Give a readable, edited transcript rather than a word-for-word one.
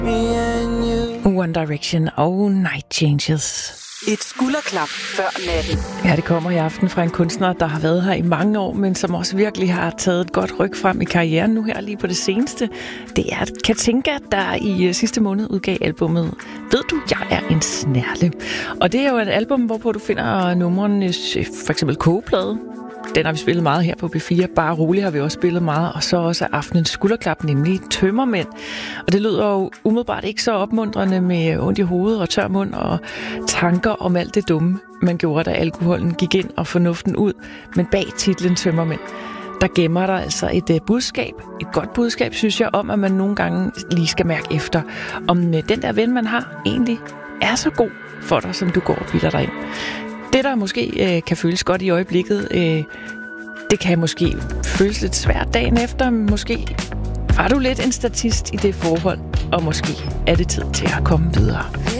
One Direction og Night Changes. Et skulderklap før natten. Ja, det kommer i aften fra en kunstner, der har været her i mange år, men som også virkelig har taget et godt ryg frem i karrieren nu her lige på det seneste. Det er Katinka, der i sidste måned udgav albummet Ved du, jeg er en snærle. Og det er jo et album, hvorpå du finder numrene, for eksempel Kogeplade. Den har vi spillet meget her på B4. Bare roligt har vi også spillet meget. Og så også aftenens skulderklap, nemlig Tømmermænd. Og det lyder jo umiddelbart ikke så opmuntrende med ondt i hovedet og tør mund og tanker om alt det dumme, man gjorde, da alkoholen gik ind og fornuften ud. Men bag titlen Tømmermænd, der gemmer der altså et budskab. Et godt budskab, synes jeg, om at man nogle gange lige skal mærke efter, om den der ven, man har, egentlig er så god for dig, som du går og bilder dig ind. Det, der måske kan føles godt i øjeblikket, det kan måske føles lidt svært dagen efter. Måske var du lidt en statist i det forhold, og måske er det tid til at komme videre.